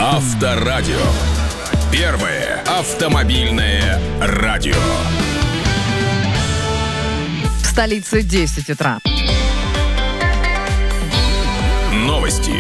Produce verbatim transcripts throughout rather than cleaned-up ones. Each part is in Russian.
Авторадио. Первое автомобильное радио. В столице десять утра. Новости.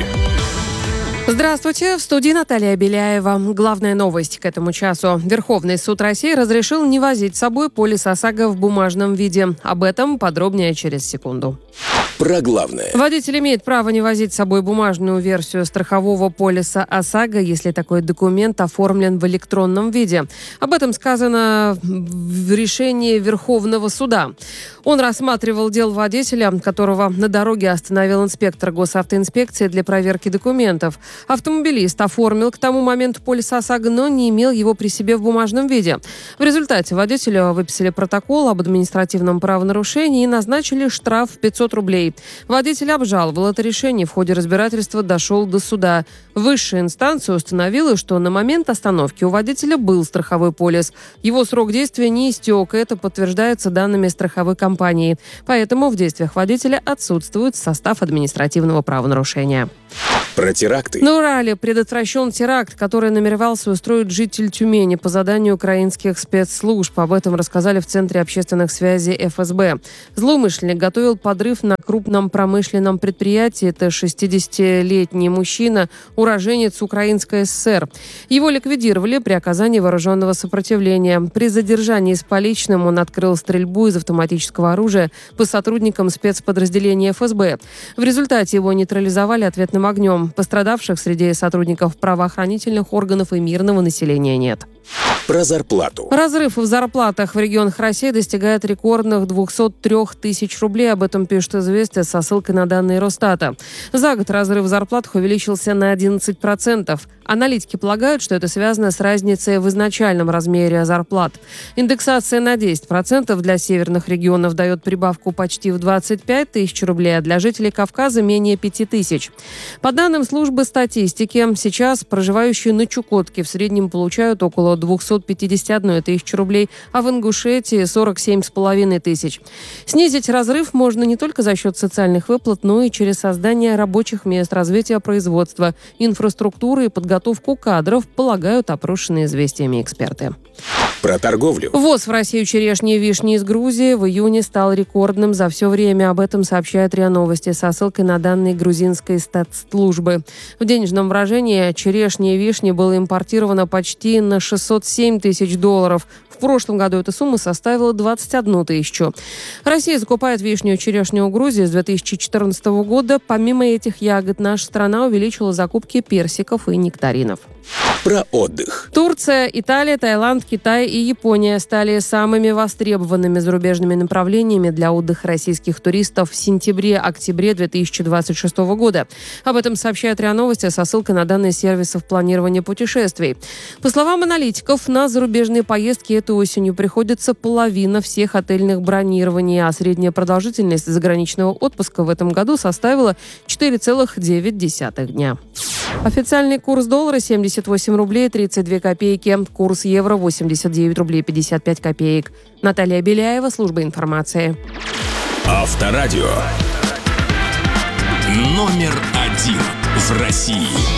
Здравствуйте, в студии Наталья Беляева. Главная новость к этому часу. Верховный суд России разрешил не возить с собой полис ОСАГО в бумажном виде. Об этом подробнее через секунду. Про главное. Водитель имеет право не возить с собой бумажную версию страхового полиса ОСАГО, если такой документ оформлен в электронном виде. Об этом сказано в решении Верховного суда. Он рассматривал дело водителя, которого на дороге остановил инспектор госавтоинспекции для проверки документов. Автомобилист оформил к тому моменту полис ОСАГО, но не имел его при себе в бумажном виде. В результате водителю выписали протокол об административном правонарушении и назначили штраф в пятьсот рублей. Водитель обжаловал это решение, в ходе разбирательства дошел до суда. Высшая инстанция установила, что на момент остановки у водителя был страховой полис. Его срок действия не истек, и это подтверждается данными страховой компании. Поэтому в действиях водителя отсутствует состав административного правонарушения. Про теракты. На Урале предотвращен теракт, который намеревался устроить житель Тюмени по заданию украинских спецслужб. Об этом рассказали в Центре общественных связей эф эс бэ. Злоумышленник готовил подрыв на крупном промышленном предприятии. Это шестидесятилетний мужчина, уроженец Украинской эс эс эс эр. Его ликвидировали при оказании вооруженного сопротивления. При задержании с поличным он открыл стрельбу из автоматического оружия по сотрудникам спецподразделения эф эс бэ. В результате его нейтрализовали ответным огнем. Пострадавших среди сотрудников правоохранительных органов и мирного населения нет. Про зарплату. Разрыв в зарплатах в регионах России достигает рекордных двести три тысячи рублей. Об этом пишет «Известия» со ссылкой на данные Росстата. За год разрыв в зарплатах увеличился на одиннадцать процентов. Аналитики полагают, что это связано с разницей в изначальном размере зарплат. Индексация на десять процентов для северных регионов дает прибавку почти в двадцать пять тысяч рублей, а для жителей Кавказа менее пять тысяч. По данным службы статистики, сейчас проживающие на Чукотке в среднем получают около двести пятьдесят одна тысяча рублей, а в Ингушетии сорок семь с половиной тысяч. Снизить разрыв можно не только за счет социальных выплат, но и через создание рабочих мест, развитие производства, инфраструктуры и подготовку кадров, полагают опрошенные «Известиями» эксперты. Про торговлю. Ввоз в Россию черешни и вишни из Грузии в июне стал рекордным за все время. Об этом сообщает РИА Новости со ссылкой на данные грузинской статслужбы. В денежном выражении черешни и вишни было импортировано почти на шестьсот семь тысяч долларов. В прошлом году эта сумма составила двадцать одну тысячу. Россия закупает вишню и черешню у Грузии с две тысячи четырнадцатого года. Помимо этих ягод, наша страна увеличила закупки персиков и нектаринов. Про отдых. Турция, Италия, Таиланд, Китай и Япония стали самыми востребованными зарубежными направлениями для отдыха российских туристов в сентябре-октябре две тысячи двадцать шестого года. Об этом сообщает РИА Новости со ссылкой на данные сервисов планирования путешествий. По словам аналитиков, на зарубежные поездки этой осенью приходится половина всех отельных бронирований, а средняя продолжительность заграничного отпуска в этом году составила четыре целых девять десятых дня. Официальный курс доллара семьдесят восемь рублей тридцать две копейки. Курс евро восемьдесят девять рублей пятьдесят пять копеек. Наталья Беляева, служба информации. Авторадио. Номер один в России.